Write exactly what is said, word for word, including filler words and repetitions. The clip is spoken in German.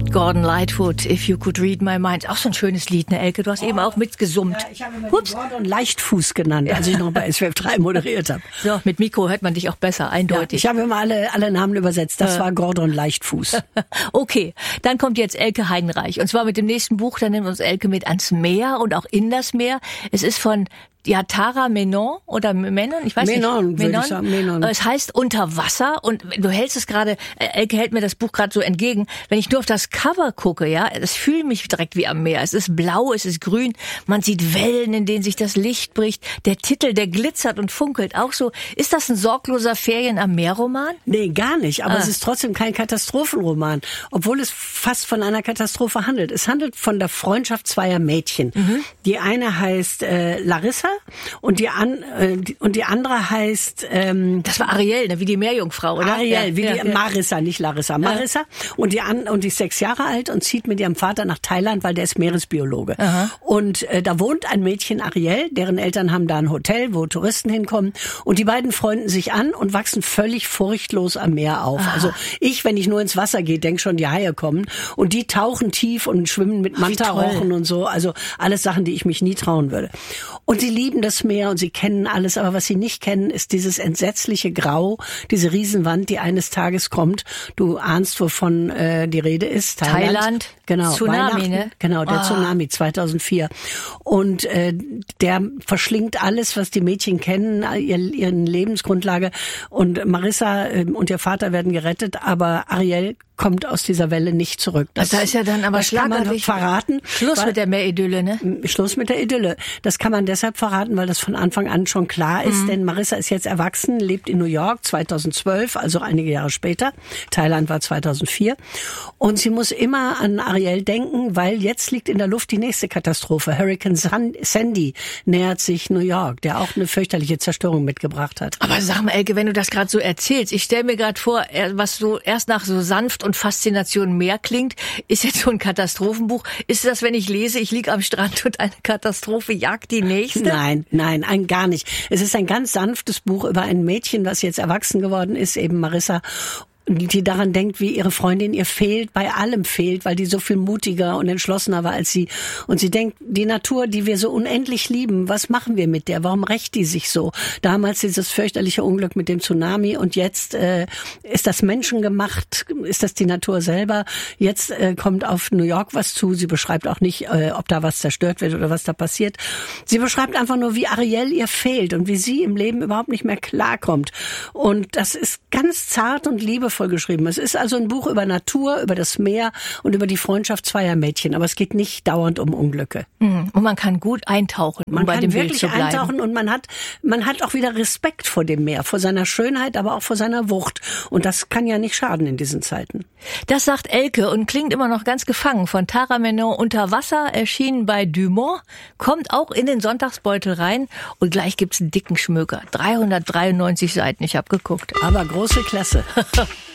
Gordon Lightfoot, If You Could Read My Mind. Auch so ein schönes Lied, ne, Elke? Du hast oh. eben auch mitgesummt. Ja, ich habe immer Gordon Leichtfuß genannt, als ich noch bei S W F drei moderiert habe. So, mit Mikro hört man dich auch besser, eindeutig. Ja, ich habe immer alle, alle Namen übersetzt. Das äh. war Gordon Leichtfuß. Okay, dann kommt jetzt Elke Heidenreich. Und zwar mit dem nächsten Buch, da nimmt uns Elke mit ans Meer und auch in das Meer. Es ist von Ja, Tara Menon oder Menon, ich weiß Menon, nicht. Menon, würde ich sagen, Menon. Es heißt Unter Wasser und du hältst es gerade, Elke hält mir das Buch gerade so entgegen. Wenn ich nur auf das Cover gucke, ja, es fühlt mich direkt wie am Meer. Es ist blau, es ist grün, man sieht Wellen, in denen sich das Licht bricht. Der Titel, der glitzert und funkelt auch so. Ist das ein sorgloser Ferien am Meer-Roman? Nee, gar nicht. Aber ah. es ist trotzdem kein Katastrophenroman, obwohl es fast von einer Katastrophe handelt. Es handelt von der Freundschaft zweier Mädchen. Mhm. Die eine heißt äh, Larissa. Und die, an, äh, die und die andere heißt ähm, das war Ariel, ne? Wie die Meerjungfrau, oder? Ariel, ja, wie ja, die ja. Marissa, nicht Larissa. Marissa. Ja. Und die an, und die ist sechs Jahre alt und zieht mit ihrem Vater nach Thailand, weil der ist Meeresbiologe. Aha. Und äh, da wohnt ein Mädchen, Ariel, deren Eltern haben da ein Hotel, wo Touristen hinkommen. Und die beiden freunden sich an und wachsen völlig furchtlos am Meer auf. Aha. Also ich, wenn ich nur ins Wasser gehe, denk schon, die Haie kommen. Und die tauchen tief und schwimmen mit Manta-Rochen und so. Also alles Sachen, die ich mich nie trauen würde. Und sie lieben das Meer und sie kennen alles, aber was sie nicht kennen, ist dieses entsetzliche Grau, diese Riesenwand, die eines Tages kommt. Du ahnst, wovon äh, die Rede ist. Thailand. Thailand. Genau. Tsunami, ne? Genau, der oh. Tsunami zweitausendvier. Und äh, der verschlingt alles, was die Mädchen kennen, ihr, ihren Lebensgrundlage. Und Marissa äh, und ihr Vater werden gerettet, aber Ariel kommt aus dieser Welle nicht zurück. Das, da ist ja dann aber schlagartig verraten. Schluss weil, mit der Meeridylle, ne? Schluss mit der Idylle. Das kann man deshalb verraten, weil das von Anfang an schon klar ist, mhm. denn Marissa ist jetzt erwachsen, lebt in New York zweitausendzwölf, also einige Jahre später. Thailand war zweitausendvier. Und sie muss immer an Ariel denken, weil jetzt liegt in der Luft die nächste Katastrophe. Hurricane Sandy nähert sich New York, der auch eine fürchterliche Zerstörung mitgebracht hat. Aber sag mal, Elke, wenn du das gerade so erzählst, ich stelle mir gerade vor, was so erst nach so sanft und Faszination Meer klingt, ist jetzt so ein Katastrophenbuch. Ist das, wenn ich lese, ich liege am Strand und eine Katastrophe jagt die nächste? Nein, nein, ein, gar nicht. Es ist ein ganz sanftes Buch über ein Mädchen, das jetzt erwachsen geworden ist, eben Marissa, die daran denkt, wie ihre Freundin ihr fehlt, bei allem fehlt, weil die so viel mutiger und entschlossener war als sie. Und sie denkt, die Natur, die wir so unendlich lieben, was machen wir mit der? Warum rächt die sich so? Damals dieses fürchterliche Unglück mit dem Tsunami und jetzt äh, ist das menschengemacht, ist das die Natur selber? Jetzt äh, kommt auf New York was zu. Sie beschreibt auch nicht, äh, ob da was zerstört wird oder was da passiert. Sie beschreibt einfach nur, wie Ariel ihr fehlt und wie sie im Leben überhaupt nicht mehr klarkommt. Und das ist ganz zart und liebevoll geschrieben. Es ist also ein Buch über Natur, über das Meer und über die Freundschaft zweier Mädchen. Aber es geht nicht dauernd um Unglücke. Und man kann gut eintauchen, um man bei kann dem Bild wirklich zu bleiben. eintauchen und man hat, man hat auch wieder Respekt vor dem Meer, vor seiner Schönheit, aber auch vor seiner Wucht. Und das kann ja nicht schaden in diesen Zeiten. Das sagt Elke und klingt immer noch ganz gefangen. Von Tara Menon, Unter Wasser, erschienen bei Dumont, kommt auch in den Sonntagsbeutel rein und gleich gibt's einen dicken Schmöker. dreihundertdreiundneunzig Seiten, ich habe geguckt. Aber große Klasse.